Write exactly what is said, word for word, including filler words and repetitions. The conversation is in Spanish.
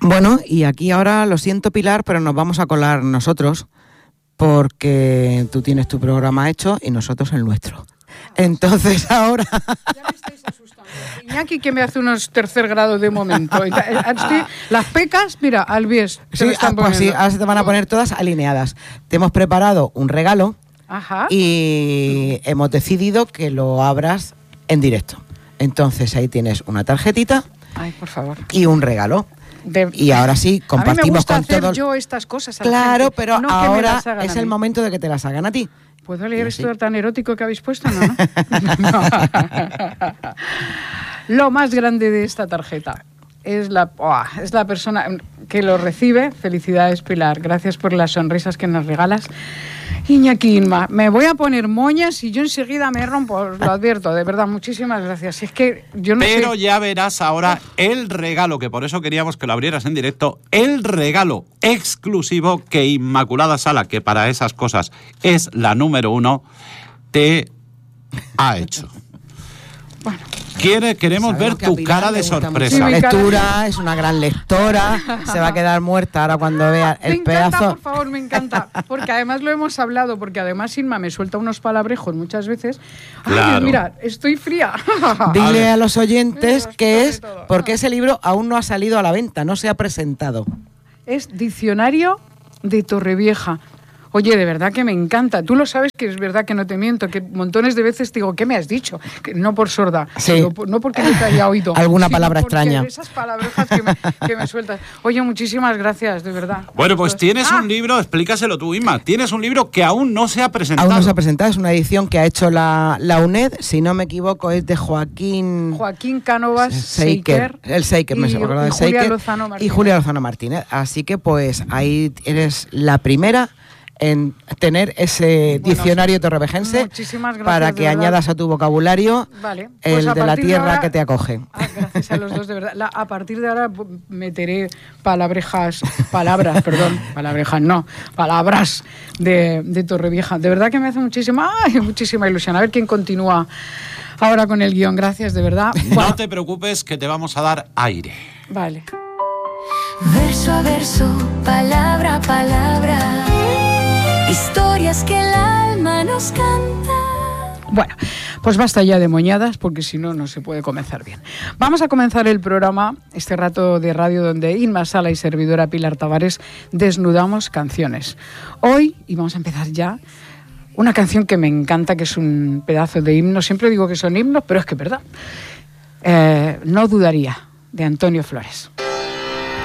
Bueno, y aquí ahora, lo siento Pilar, pero nos vamos a colar nosotros, porque tú tienes tu programa hecho y nosotros el nuestro. Entonces ahora... Ya me estáis asustando. Iñaki, que me hace unos tercer grado de momento. Estoy, las pecas, mira, al bies. Sí, ah, pues sí, ahora se te van a poner todas alineadas. Te hemos preparado un regalo. Ajá. Y hemos decidido que lo abras en directo. Entonces ahí tienes una tarjetita. Ay, por favor. Y un regalo. De... Y ahora sí, compartimos a mí me gusta con hacer todos. yo estas cosas. Claro, gente, pero no ahora es el momento de que te las hagan a ti. ¿Puedo leer esto sí. tan erótico que habéis puesto? No, no. no. Lo más grande de esta tarjeta es la, oh, es la persona que lo recibe. Felicidades, Pilar. Gracias por las sonrisas que nos regalas. Iñaki Inma, me voy a poner moñas y yo enseguida me rompo, os lo advierto, de verdad, muchísimas gracias. Es que yo no Pero sé... ya verás ahora el regalo, que por eso queríamos que lo abrieras en directo, el regalo exclusivo que Inmaculada Sala, que para esas cosas es la número uno, te ha hecho. Bueno. Quiere, queremos ver tu cara de sorpresa. La lectura, es una gran lectora, se va a quedar muerta ahora cuando vea el me encanta, pedazo. Por favor, me encanta, porque además lo hemos hablado, porque además Inma me suelta unos palabrejos muchas veces. Ay, claro. Mira, estoy fría. Dile a, a los oyentes que es, porque ese libro aún no ha salido a la venta, no se ha presentado. Es Diccionario de Torrevieja. Oye, de verdad que me encanta. Tú lo sabes que es verdad que no te miento, que montones de veces te digo, ¿qué me has dicho? Que no por sorda, sí. digo, no porque no te haya oído. Alguna palabra extraña. Esas palabrejas que me, que me sueltas. Oye, muchísimas gracias, de verdad. Bueno, pues Entonces, tienes ah. un libro, explícaselo tú, Inma. Tienes un libro que aún no se ha presentado. Aún no se ha presentado, es una edición que ha hecho la, la UNED, si no me equivoco, es de Joaquín... Joaquín Cánovas Seiker. El Seiker, me acuerdo de Seiker. Julia Lozano Martínez. Y Julia Lozano Martínez. Así que, pues, ahí eres la primera en tener ese bueno, diccionario torrevejense para que añadas a tu vocabulario vale, pues el de la tierra de ahora, que te acoge. Ah, gracias a los dos, de verdad. La, a partir de ahora meteré palabrejas, palabras, perdón, palabrejas no, palabras de, de Torrevieja. De verdad que me hace muchísima, ay, muchísima ilusión. A ver quién continúa ahora con el guión. Gracias, de verdad. Bueno. No te preocupes que te vamos a dar aire. Vale. Verso a verso, palabra a palabra. Historias que el alma nos canta. Bueno, pues basta ya de moñadas, porque si no, no se puede comenzar bien. Vamos a comenzar el programa, este rato de radio donde Inma Sala y servidora Pilar Tavares desnudamos canciones. Hoy, y vamos a empezar ya, una canción que me encanta, que es un pedazo de himno. Siempre digo que son himnos, pero es que es verdad. Eh, no dudaría, de Antonio Flores.